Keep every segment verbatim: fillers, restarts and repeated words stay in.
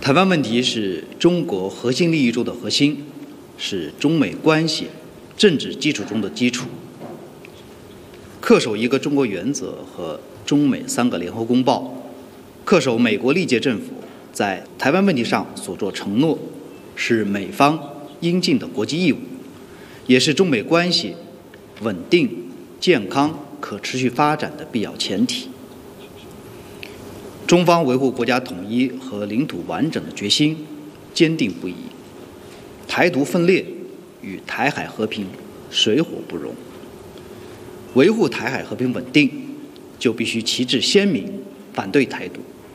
台湾问题是中国核心利益中的核心，是中美关系政治基础中的基础。恪守一个中国原则和中美三个联合公报，恪守美国历届政府在台湾问题上所作承诺，是美方应尽的国际义务，也是中美关系稳定、健康、可持续发展的必要前提。中方维护国家统一和领土完整的决心坚定不移，台独分裂与台海和平水火不容。维护台海和平稳定，就必须旗帜鲜明，反对台独。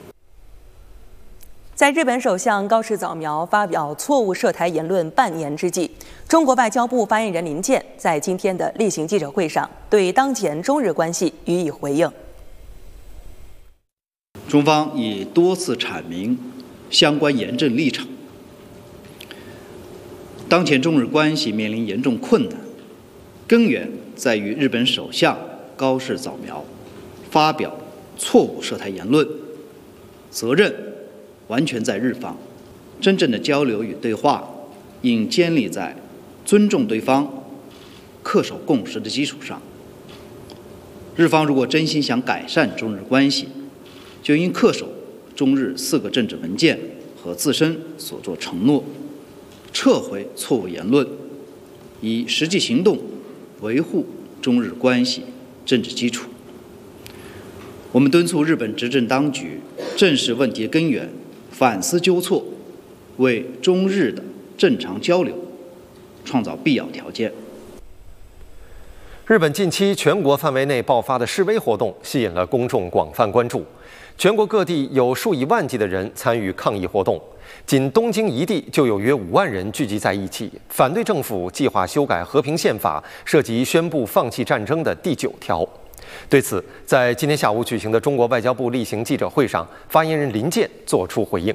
在日本首相高市早苗发表错误涉台言论半年之际，中国外交部发言人林健在今天的例行记者会上对当前中日关系予以回应。 中方已多次阐明相关严正立场。当前中日关系面临严重困难，根源在于日本首相高市早苗发表错误涉台言论，责任完全在日方。真正的交流与对话应建立在尊重对方、恪守共识的基础上。日方如果真心想改善中日关系，就应恪守中日四个政治文件和自身所作承诺，撤回错误言论，以实际行动维护中日关系政治基础。我们敦促日本执政当局正视问题根源，反思纠错，为中日的正常交流创造必要条件。 日本近期全国范围内爆发的示威活动吸引了公众广泛关注，全国各地有数以万计的人参与抗议活动，仅东京一地就有约五万人聚集在一起，反对政府计划修改和平宪法，涉及宣布放弃战争的第九条。对此，在今天下午举行的中国外交部例行记者会上，发言人林健作出回应。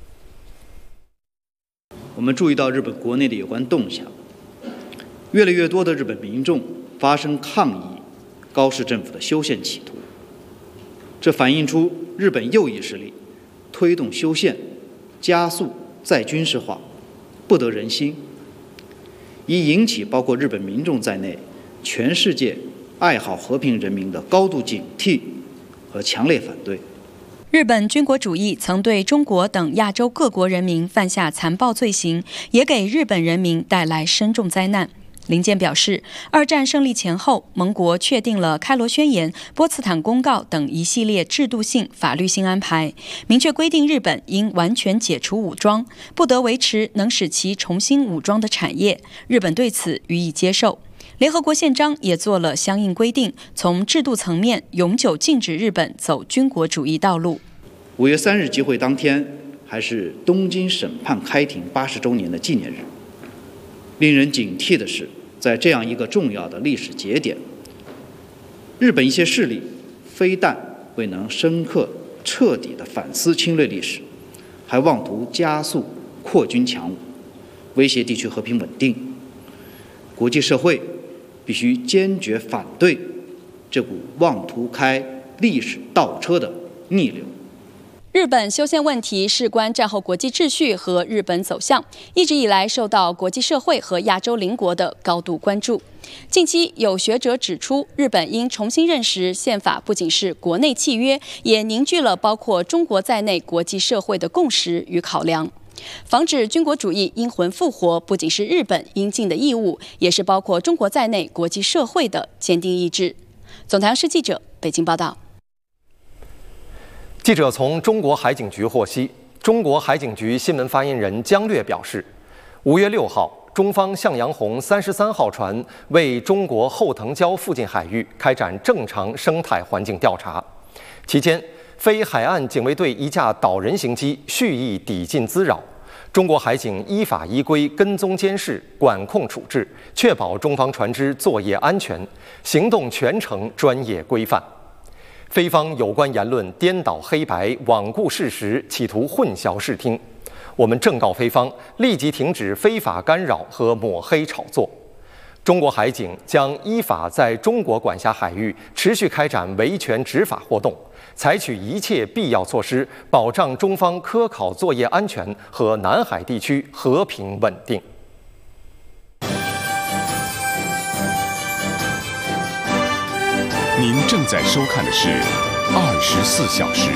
我们注意到日本国内的有关动向，越来越多的日本民众发生抗议高市政府的修宪企图，这反映出日本右翼势力推动修宪、加速再军事化不得人心，已引起包括日本民众在内全世界爱好和平人民的高度警惕和强烈反对。 日本军国主义曾对中国等亚洲各国人民犯下残暴罪行，也给日本人民带来深重灾难。林健表示，二战胜利前后，盟国确定了开罗宣言、波茨坦公告等一系列制度性、法律性安排，明确规定日本应完全解除武装，不得维持能使其重新武装的产业。日本对此予以接受。联合国宪章也做了相应规定，从制度层面永久禁止日本走军国主义道路。 五月三日集会当天，还是东京审判开庭八十周年的纪念日。令人警惕的是，在这样一个重要的历史节点，日本一些势力非但未能深刻彻底地反思侵略历史，还妄图加速扩军强武，威胁地区和平稳定。国际社会必须坚决反对这股妄图开历史倒车的逆流。 日本修宪问题事关战后国际秩序和日本走向，一直以来受到国际社会和亚洲邻国的高度关注。近期有学者指出，日本应重新认识宪法不仅是国内契约，也凝聚了包括中国在内国际社会的共识与考量。防止军国主义阴魂复活，不仅是日本应尽的义务，也是包括中国在内国际社会的坚定意志。总台央视记者北京报道。 记者从中国海警局获悉，中国海警局新闻发言人姜略表示，五月六号，中方向阳红三十三号船为中国后藤礁附近海域开展正常生态环境调查，期间，非海岸警卫队一架岛人型机蓄意抵近滋扰，中国海警依法依规跟踪监视、管控处置，确保中方船只作业安全，行动全程专业规范。非方有关言论颠倒黑白、罔顾事实，企图混淆视听。我们正告非方立即停止非法干扰和抹黑炒作。 中国海警将依法在中国管辖海域持续开展维权执法活动，采取一切必要措施，保障中方科考作业安全和南海地区和平稳定。 您正在收看的是《二十四小时》。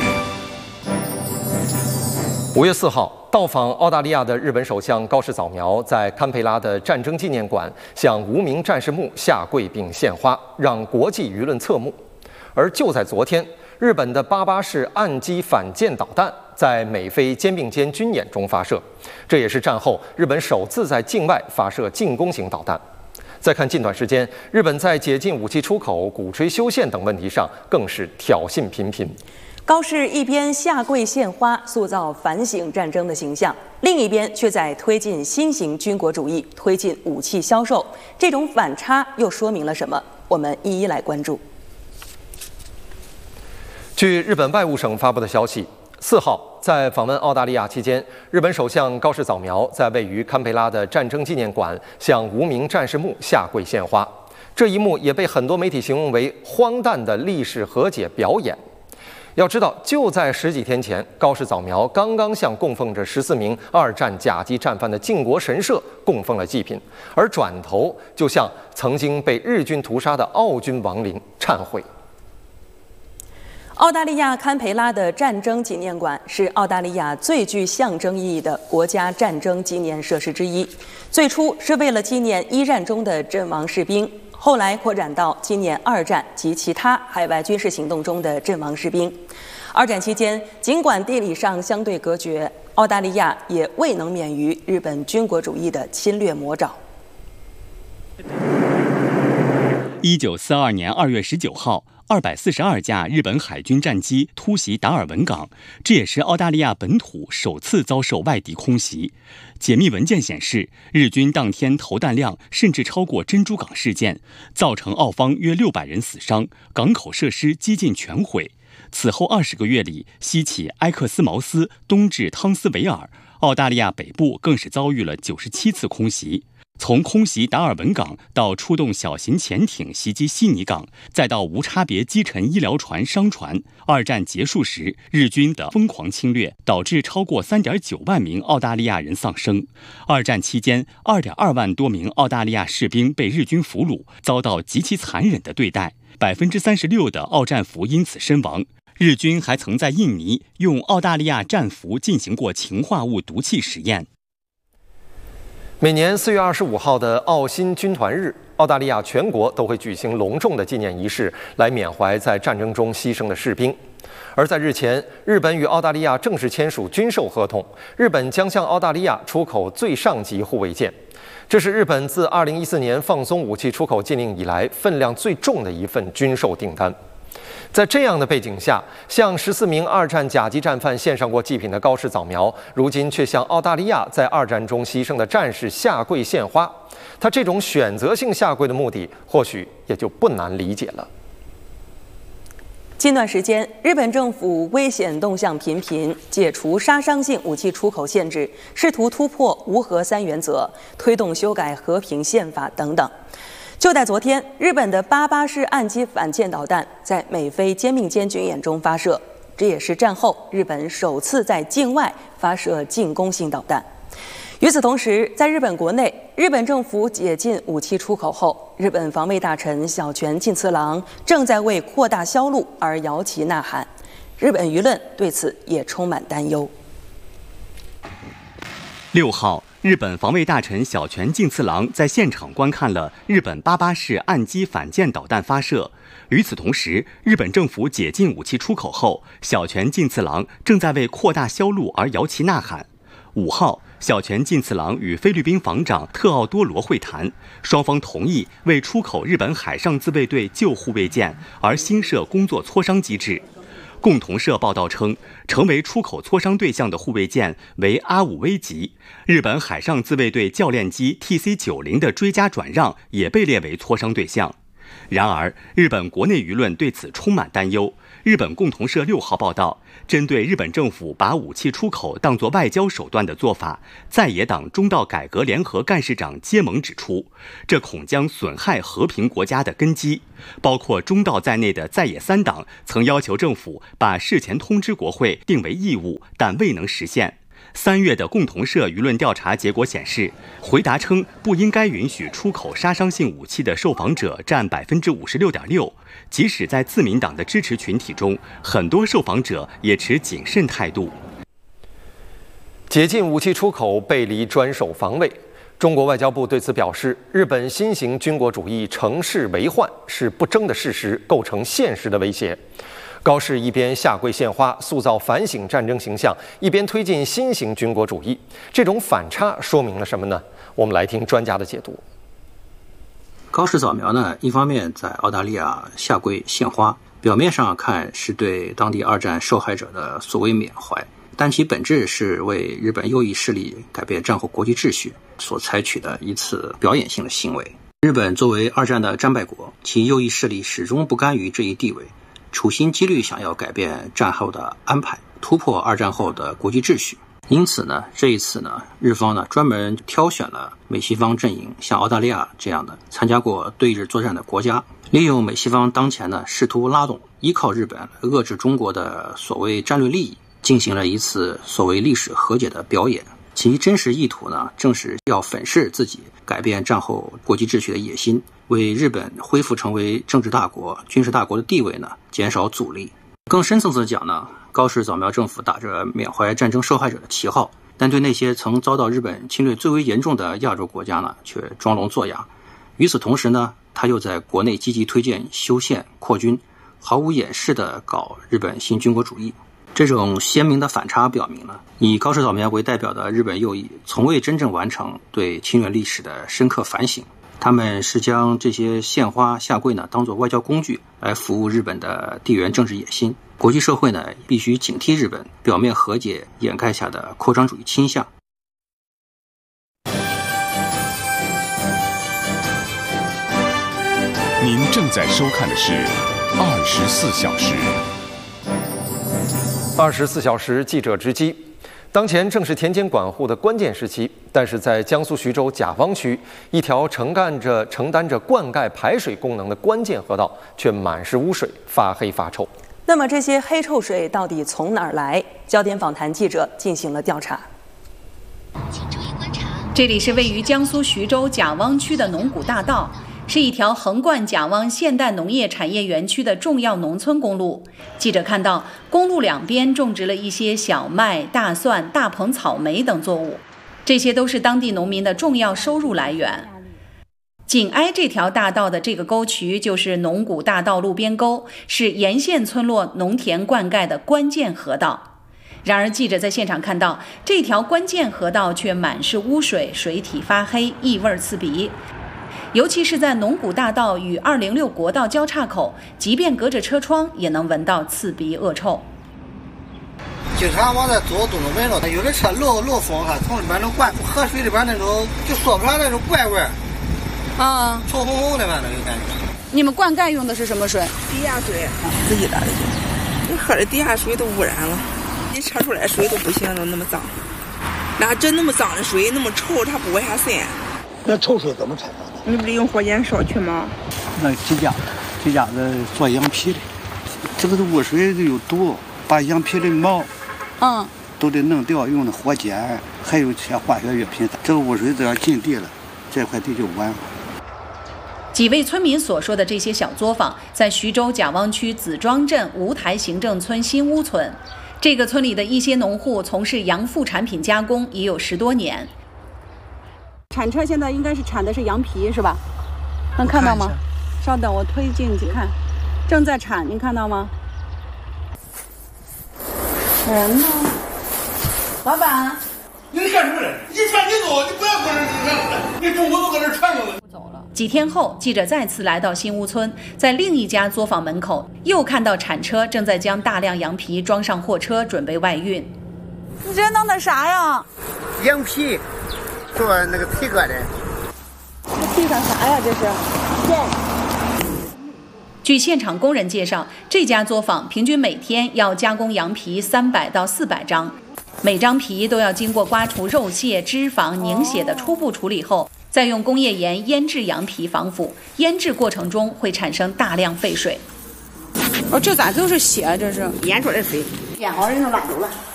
五月四号，到访澳大利亚的日本首相高市早苗在堪培拉的战争纪念馆向无名战士墓下跪并献花，让国际舆论侧目。而就在昨天，日本的八八式岸基反舰导弹在美菲肩并肩军演中发射，这也是战后日本首次在境外发射进攻型导弹。再看近段时间，日本在解禁武器出口、鼓吹修宪等问题上，更是挑衅频频。 高市一边下跪献花，塑造反省战争的形象，另一边却在推进新型军国主义，推进武器销售。这种反差又说明了什么？我们一一来关注。 据日本外务省发布的消息，四号在访问澳大利亚期间，日本首相高市早苗在位于堪培拉的战争纪念馆向无名战士墓下跪献花。这一幕也被很多媒体形容为荒诞的历史和解表演。要知道，就在十几天前，高市早苗刚刚向供奉着十四名二战甲级战犯的靖国神社供奉了祭品，而转头就向曾经被日军屠杀的澳军亡灵忏悔。 澳大利亚堪培拉的战争纪念馆是澳大利亚最具象征意义的国家战争纪念设施之一。最初是为了纪念一战中的阵亡士兵，后来扩展到纪念二战及其他海外军事行动中的阵亡士兵。二战期间，尽管地理上相对隔绝，澳大利亚也未能免于日本军国主义的侵略魔爪。 一九四二年二月十九号，二百四十二架日本海军战机突袭达尔文港，这也是澳大利亚本土首次遭受外敌空袭。解密文件显示，日军当天投弹量甚至超过珍珠港事件，造成澳方约六百人死伤，港口设施几近全毁。此后二十个月里，西起埃克斯茅斯，东至汤斯维尔，澳大利亚北部更是遭遇了九十七次空袭。从空袭达尔文港到出动小型潜艇袭击悉尼港，再到无差别击沉医疗船、商船，二战结束时，日军的疯狂侵略导致超过 三点九万名澳大利亚人丧生。二战期间 二点二万多名澳大利亚士兵被日军俘虏，遭到极其残忍的对待， 百分之三十六 的澳战俘因此身亡。日军还曾在印尼用澳大利亚战俘进行过氰化物毒气实验。 每年四月二十五号的澳新军团日，澳大利亚全国都会举行隆重的纪念仪式，来缅怀在战争中牺牲的士兵。而在日前，日本与澳大利亚正式签署军售合同，日本将向澳大利亚出口最上级护卫舰，这是日本自二零一四年放松武器出口禁令以来分量最重的一份军售订单。在这样的背景下，向十四名二战甲级战犯献上过祭品的高市早苗，如今却向澳大利亚在二战中牺牲的战士下跪献花。他这种选择性下跪的目的，或许也就不难理解了。 近段时间，日本政府危险动向频频，解除杀伤性武器出口限制，试图突破无核三原则，推动修改和平宪法等等。就在昨天，日本的八八式岸基反舰导弹在美菲肩并肩军演中发射，这也是战后日本首次在境外发射进攻性导弹。与此同时，在日本国内，日本政府解禁武器出口后，日本防卫大臣小泉进次郎正在为扩大销路而摇旗呐喊，日本舆论对此也充满担忧。 六号，日本防卫大臣小泉进次郎在现场观看了日本八八式岸基反舰导弹发射。与此同时，日本政府解禁武器出口后，小泉进次郎正在为扩大销路而摇旗呐喊。五号，小泉进次郎与菲律宾防长特奥多罗会谈，双方同意为出口日本海上自卫队旧护卫舰而新设工作磋商机制。共同社报道称，成为出口磋商对象的护卫舰为阿武威级，日本海上自卫队教练机 T C 九十 的追加转让也被列为磋商对象。 然而，日本国内舆论对此充满担忧。日本共同社六号报道，针对日本政府把武器出口当作外交手段的做法，在野党中道改革联合干事长菅盟指出，这恐将损害和平国家的根基。包括中道在内的在野三党曾要求政府把事前通知国会定为义务，但未能实现。三月的共同社舆论调查结果显示，回答称不应该允许出口杀伤性武器的受访者占百分之五十六点六。即使在自民党的支持群体中，很多受访者也持谨慎态度。 解禁武器出口背离专守防卫，中国外交部对此表示，日本新型军国主义乘势为患，是不争的事实，构成现实的威胁。高市一边下跪献花，塑造反省战争形象，一边推进新型军国主义，这种反差说明了什么呢？我们来听专家的解读。 高市早苗呢，一方面在澳大利亚下跪献花，表面上看是对当地二战受害者的所谓缅怀，但其本质是为日本右翼势力改变战后国际秩序所采取的一次表演性的行为。日本作为二战的战败国，其右翼势力始终不甘于这一地位，处心积虑想要改变战后的安排，突破二战后的国际秩序。因此呢，这一次呢，日方呢专门挑选了美西方阵营，像澳大利亚这样的参加过对日作战的国家，利用美西方当前呢试图拉动依靠日本遏制中国的所谓战略利益，进行了一次所谓历史和解的表演。其真实意图呢，正是要粉饰自己改变战后国际秩序的野心，为日本恢复成为政治大国、军事大国的地位呢减少阻力。更深层次的讲呢，高市早苗政府打着缅怀战争受害者的旗号，但对那些曾遭到日本侵略最为严重的亚洲国家呢，却装聋作哑。与此同时呢，他又在国内积极推荐修宪扩军，毫无掩饰地搞日本新军国主义。这种鲜明的反差表明呢，以高市早苗为代表的日本右翼从未真正完成对侵略历史的深刻反省。他们是将这些献花下跪呢当作外交工具来服务日本的地缘政治野心。国际社会呢必须警惕日本表面和解掩盖下的扩张主义倾向。 您正在收看的是二十四小时。 二十四小时记者直击。当前正是田间管护的关键时期，但是在江苏徐州贾汪区，一条承担着承担着灌溉排水功能的关键河道，却满是污水，发黑发臭。 那么这些黑臭水到底从哪儿来？焦点访谈记者进行了调查。 请注意观察， 这里是位于江苏徐州贾汪区的农谷大道。是一条横贯贾汪现代农业产业园区的重要农村公路。记者看到，公路两边种植了一些小麦、大蒜、大棚草莓等作物，这些都是当地农民的重要收入来源。紧挨这条大道的这个沟渠就是农谷大道路边沟，是沿线村落农田灌溉的关键河道。然而，记者在现场看到，这条关键河道却满是污水，水体发黑，异味刺鼻。尤其是在农谷大道与二零六国道交叉口，即便隔着车窗，也能闻到刺鼻恶臭。 经常往这走都能闻到，有的车漏漏风哈，从里边那灌河水里边那种就说不上那种怪味儿， 啊， 臭烘烘的吧那个感觉。 你们灌溉用的是什么水？ 地下水，自己打的。你喝的地下水都污染了，你测出来水都不行，都那么脏。那真那么脏的水，那么臭，它不卫生。 那臭水怎么产生的？ 你不是用火箭烧去吗？ 那几家几家子做羊皮的，这个是污水有毒，把羊皮的毛， 嗯， 都得弄掉，用的火碱，还有些化学药品。这个污水只要进地了，这块地就完了。 几位村民所说的这些小作坊，在徐州贾汪区子庄镇吴台行政村新屋村。这个村里的一些农户从事洋副产品加工已有十多年。 产车现在应该是产的是羊皮是吧？能看到吗？稍等，我推进去看，正在产，您看到吗？人呢？老板， 你干什么呢？你穿你走，你不要搁这儿，你中午都搁这儿穿着呢。 走了。几天后，记者再次来到新屋村，在另一家作坊门口，又看到产车正在将大量羊皮装上货车，准备外运。 你这弄的啥呀？ 羊皮。做那个皮革的， 这地上啥呀？这是据现场工人介绍，这家作坊平均每天要加工羊皮三百到四百张，每张皮都要经过刮除肉屑、脂肪、凝血的初步处理后，再用工业盐腌制羊皮防腐。腌制过程中会产生大量废水。 哦，这咋都是血？这是腌出来的水，腌好人就拉走了。